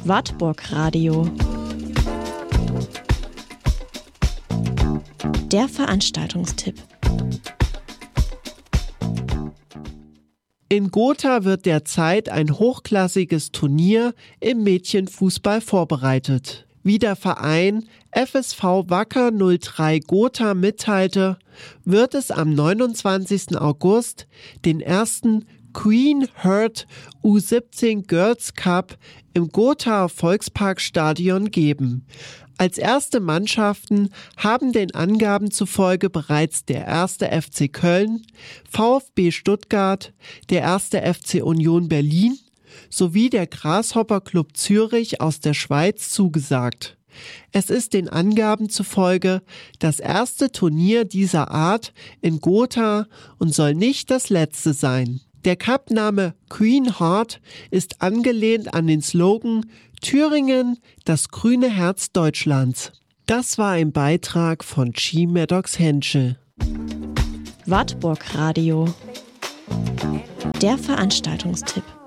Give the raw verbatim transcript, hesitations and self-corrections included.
Wartburg Radio. Der Veranstaltungstipp. In Gotha wird derzeit ein hochklassiges Turnier im Mädchenfußball vorbereitet. Wie der Verein F S V Wacker null drei Gotha mitteilte, wird es am neunundzwanzigsten August den ersten Queen Herd U siebzehn Girls Cup im Gotha Volksparkstadion geben. Als erste Mannschaften haben den Angaben zufolge bereits der erste F C Köln, VfB Stuttgart, der erste F C Union Berlin sowie der Grasshopper Club Zürich aus der Schweiz zugesagt. Es ist den Angaben zufolge das erste Turnier dieser Art in Gotha und soll nicht das letzte sein. Der Cup-Name Queen Heart ist angelehnt an den Slogan Thüringen, das grüne Herz Deutschlands. Das war ein Beitrag von G. Maddox Henschel. Wartburg Radio. Der Veranstaltungstipp.